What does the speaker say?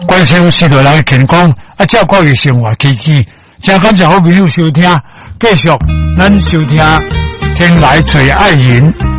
关心许多人的健康，照顾伊生活起居。真感谢好朋友收听，继续咱收听天来找爱人。